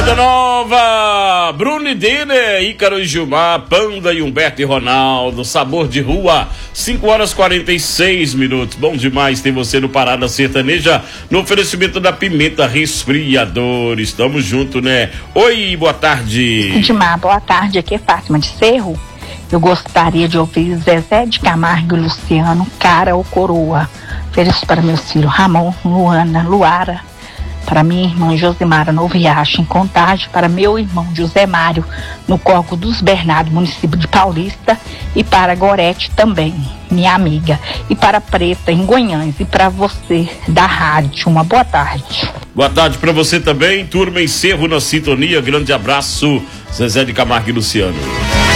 Vida Nova, Bruno e Dene, Ícaro e Gilmar, Panda e Humberto e Ronaldo, Sabor de Rua, 5h46. Bom demais ter você no Parada Sertaneja, no oferecimento da Pimenta Resfriadores. Tamo junto, né? Oi, boa tarde. Edmar, boa tarde, aqui é Fátima de Cerro. Eu gostaria de ouvir Zezé de Camargo e Luciano, Cara ou Coroa. Ofereço para meus filhos Ramon, Luana, Luara, para minha irmã Josemara no Riacho, em Contagem, para meu irmão José Mário, no Corgo dos Bernardo, município de Paulista, e para Gorete também, minha amiga, e para Preta, em Goiânia, e para você da rádio. Uma boa tarde. Boa tarde para você também, turma em Cerro na sintonia. Grande abraço, Zezé de Camargo e Luciano.